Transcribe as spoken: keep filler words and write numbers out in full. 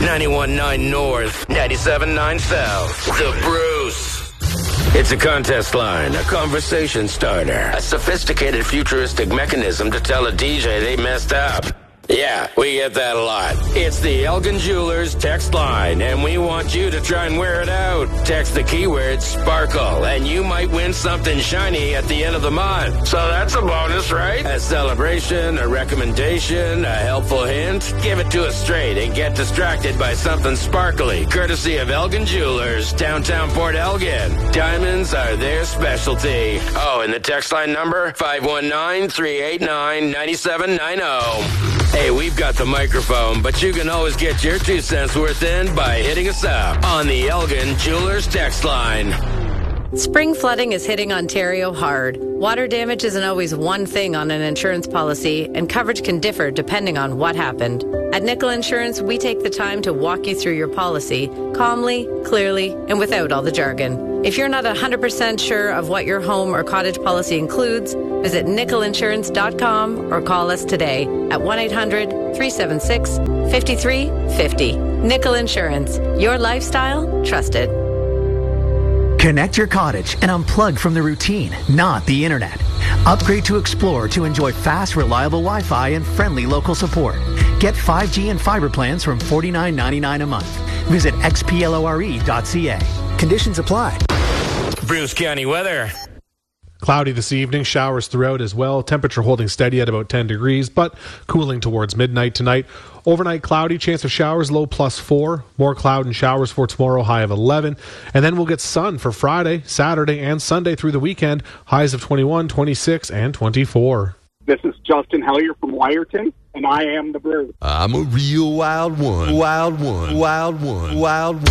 ninety-one point nine North, ninety-seven point nine South. The Bruce. It's a contest line, a conversation starter, a sophisticated futuristic mechanism to tell a D J they messed up. Yeah, we get that a lot. It's the Elgin Jewelers text line, and we want you to try and wear it out. Text the keyword sparkle, and you might win something shiny at the end of the month. So that's a bonus, right? A celebration, a recommendation, a helpful hint. Give it to us straight and get distracted by something sparkly, courtesy of Elgin Jewelers, downtown Port Elgin. Diamonds are their specialty. Oh, and the text line number, five one nine, three eight nine, nine seven nine zero. Hey, we've got the microphone, but you can always get your two cents worth in by hitting us up on the Elgin Jewelers text line. Spring flooding is hitting Ontario hard. Water damage isn't always one thing on an insurance policy, and coverage can differ depending on what happened. At Nickel Insurance, we take the time to walk you through your policy calmly, clearly, and without all the jargon. If you're not one hundred percent sure of what your home or cottage policy includes, visit nickel insurance dot com or call us today at one eight hundred, three seven six, five three five zero. Nickel Insurance. Your lifestyle, trusted. Connect your cottage and unplug from the routine, not the internet. Upgrade to Explore to enjoy fast, reliable Wi-Fi and friendly local support. Get five G and fiber plans from forty-nine ninety-nine a month. Visit x p l o r e dot c a. Conditions apply. Bruce County weather. Cloudy this evening, showers throughout as well. Temperature holding steady at about ten degrees, but cooling towards midnight tonight. Overnight cloudy, chance of showers, low plus four. More cloud and showers for tomorrow, high of eleven. And then we'll get sun for Friday, Saturday, and Sunday through the weekend. Highs of twenty-one, twenty-six, and twenty-four. This is Justin Hellier from Wyerton, and I am the Bruce. I'm a real wild one. Wild one. Wild one. Wild one.